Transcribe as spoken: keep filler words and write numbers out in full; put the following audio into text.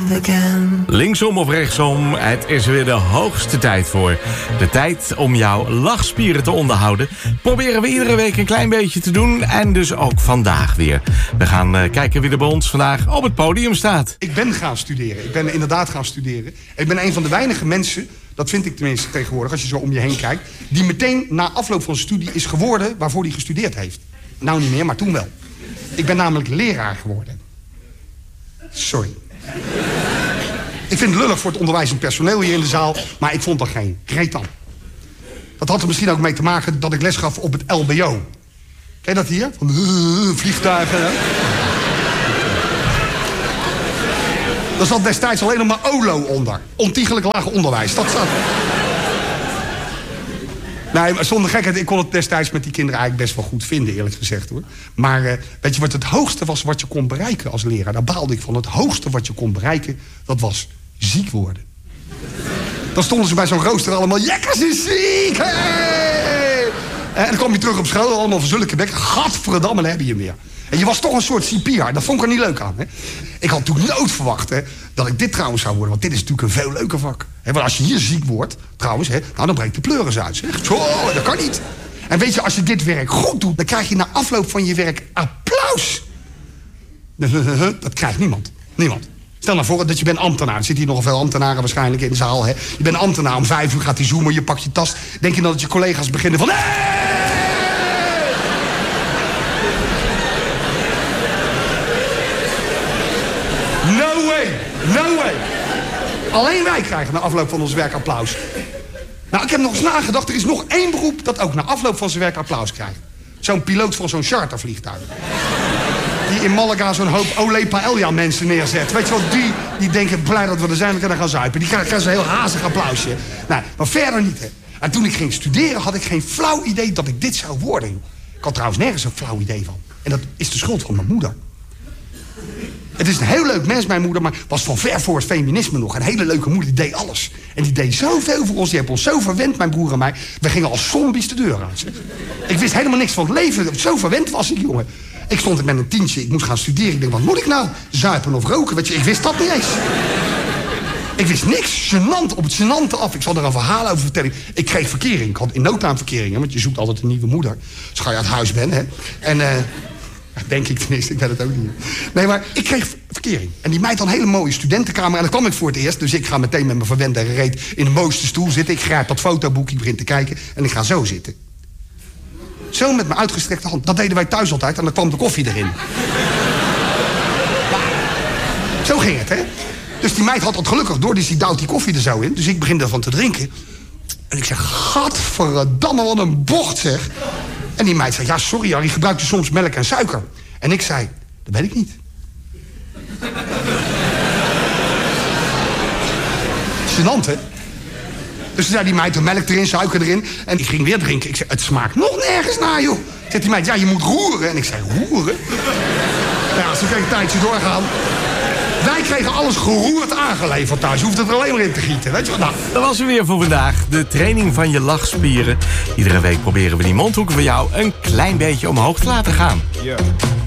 again. Linksom of rechtsom, het is weer de hoogste tijd voor. De tijd om jouw lachspieren te onderhouden. Proberen we iedere week een klein beetje te doen. En dus ook vandaag weer. We gaan uh, kijken wie er bij ons vandaag op het podium staat. Ik ben gaan studeren. Ik ben inderdaad gaan studeren. Ik ben een van de weinige mensen, dat vind ik tenminste tegenwoordig, als je zo om je heen kijkt, die meteen na afloop van zijn studie is geworden waarvoor hij gestudeerd heeft. Nou niet meer, maar toen wel. Ik ben namelijk leraar geworden. Sorry. Ik vind het lullig voor het onderwijs en personeel hier in de zaal, maar ik vond er geen reet aan. Dat had er misschien ook mee te maken dat ik les gaf op het L B O. Ken je dat hier? Van uh, vliegtuigen. Hè? Daar zat destijds alleen nog maar O L O onder. Ontiegelijk laag onderwijs. Dat zat... Nee, maar zonder gekheid, ik kon het destijds met die kinderen eigenlijk best wel goed vinden, eerlijk gezegd hoor. Maar uh, weet je wat het hoogste was wat je kon bereiken als leraar? Daar baalde ik van. Het hoogste wat je kon bereiken, dat was ziek worden. Dan stonden ze bij zo'n rooster allemaal, jekkers is ziek! Hey! En dan kwam je terug op school, allemaal van zulke bekken. Gadverdamme, dan heb je hem weer. En je was toch een soort cipier. Dat vond ik er niet leuk aan. Hè? Ik had toen nooit verwacht hè, dat ik dit trouwens zou worden. Want dit is natuurlijk een veel leuker vak. Hè, want als je hier ziek wordt, trouwens, hè, nou, dan breekt de pleuris uit. Zeg. Zo, dat kan niet. En weet je, als je dit werk goed doet, dan krijg je na afloop van je werk applaus. Dat krijgt niemand. Niemand. Stel nou voor dat je bent ambtenaar. Er zitten hier nogal veel ambtenaren waarschijnlijk in de zaal. Hè? Je bent ambtenaar, om vijf uur gaat hij zoomen, je pakt je tas. Denk je dan dat je collega's beginnen van... Hey! No way, no way. Alleen wij krijgen na afloop van ons werk applaus. Nou, ik heb nog eens nagedacht. Er is nog één beroep dat ook na afloop van zijn werk applaus krijgt. Zo'n piloot van zo'n chartervliegtuig. Die in Malaga zo'n hoop Ole Paella mensen neerzet. Weet je wel, die, die denken blij dat we er zijn en kunnen gaan zuipen. Die krijgen zo'n heel hazig applausje. Nou, maar verder niet, hè. En toen ik ging studeren had ik geen flauw idee dat ik dit zou worden. Joh. Ik had trouwens nergens een flauw idee van. En dat is de schuld van mijn moeder. Het is een heel leuk mens, mijn moeder, maar was van ver voor het feminisme nog. Een hele leuke moeder, die deed alles. En die deed zoveel voor ons, die heeft ons zo verwend, mijn broer en mij. We gingen als zombies de deur uit. Zeg. Ik wist helemaal niks van het leven, zo verwend was ik, jongen. Ik stond met een tientje, ik moest gaan studeren. Ik dacht, wat moet ik nou? Zuipen of roken? Weet je, ik wist dat niet eens. Ik wist niks, gênant, op het gênante af. Ik zal er een verhaal over vertellen. Ik kreeg verkering, ik had in no time verkering, hè, want je zoekt altijd een nieuwe moeder. Als je uit huis bent, hè. En... Uh, denk ik tenminste, ik weet het ook niet. Nee, maar ik kreeg verkering. En die meid had een hele mooie studentenkamer. En dan kwam ik voor het eerst. Dus ik ga meteen met mijn verwende reet in de mooiste stoel zitten. Ik grijp dat fotoboek, ik begin te kijken. En ik ga zo zitten. Zo met mijn uitgestrekte hand. Dat deden wij thuis altijd. En dan kwam de koffie erin. Maar, zo ging het, hè. Dus die meid had het gelukkig door. Dus die duwt die koffie er zo in. Dus ik begin ervan te drinken. En ik zeg, gadverdamme, wat een bocht, zeg. En die meid zei, ja, sorry Harry, gebruikt u soms melk en suiker? En ik zei, dat weet ik niet. Gênant, hè? Dus toen zei die meid, de melk erin, suiker erin. En ik ging weer drinken. Ik zei, het smaakt nog nergens naar, joh. Zegt die meid, ja, je moet roeren. En ik zei, roeren? Nou ja, zo kreeg een tijdje doorgaan. Wij kregen alles geroerd aangeleverd thuis. Je hoeft het er alleen maar in te gieten, weet je wat nou? Dat was er weer voor vandaag. De training van je lachspieren. Iedere week proberen we die mondhoeken van jou een klein beetje omhoog te laten gaan. Yeah.